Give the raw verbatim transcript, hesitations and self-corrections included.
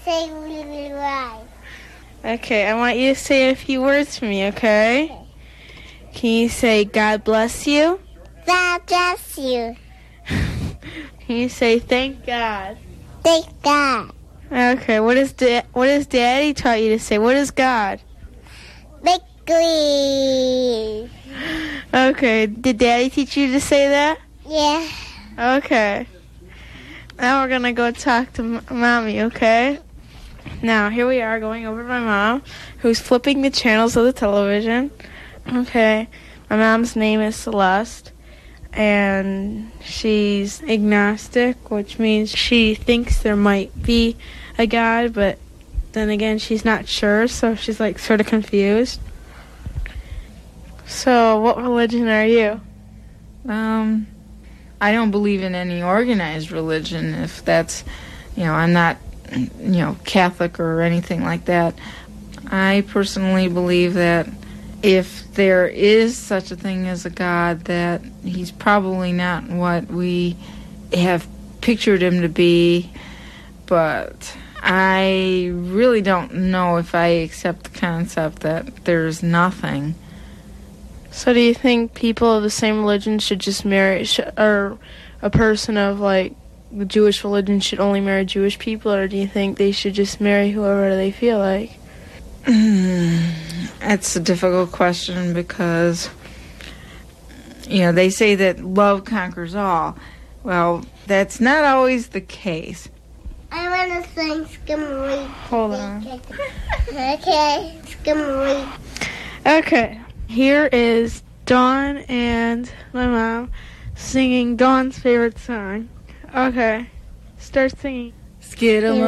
say really right. Okay, I want you to say a few words for me, okay? Okay. Can you say God bless you? God bless you. Can you say thank God? Thank God. Okay, what is da- what has Daddy taught you to say? What is God? Bakery. Okay, did Daddy teach you to say that? Yeah. Okay. Now we're gonna go talk to M- Mommy, okay? Now, here we are going over to my mom, who's flipping the channels of the television. Okay, my mom's name is Celeste, and she's agnostic, which means she thinks there might be a God, but then again, she's not sure, so she's like sort of confused. So, what religion are you? Um, I don't believe in any organized religion. If that's, you know, I'm not, you know, Catholic or anything like that. I personally believe that if there is such a thing as a God, that he's probably not what we have pictured him to be. But I really don't know if I accept the concept that there's nothing. So do you think people of the same religion should just marry, sh- or a person of, like, the Jewish religion should only marry Jewish people, or do you think they should just marry whoever they feel like? That's a difficult question because, you know, they say that love conquers all. Well, that's not always the case. I want to sing Skimmery. Hold on. Okay, Skimmery. Okay, here is Dawn and my mom singing Dawn's favorite song. Okay, start singing. Skidam